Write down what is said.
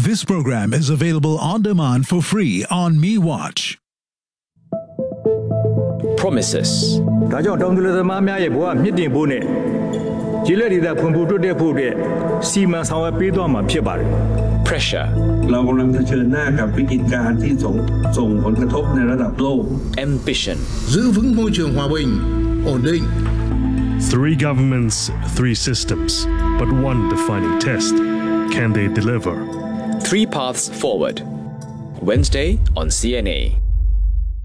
This program is available on demand for free on MeWatch. Promises. ဒါကြောင့်တောင်သူလယ်သမားများရဲ့ဘဝမြင့်တင်ဖို့နဲ့ကျေးလက်ဒေသဖွံ့ဖြိုးတိုးတက်ဖို့အတွက်စီမံဆောင်ရွက်ပေးသွားမှာဖြစ်ပါတယ် Pressure. เรากำลังเผชิญหน้ากับวิกฤตการณ์ที่ส่งผลกระทบในระดับโลก Ambition. Giữ vững môi trường hòa bình, ổn định. 3 governments, 3 systems, but one defining test. Can they deliver? 3 paths forward. Wednesday on CNA.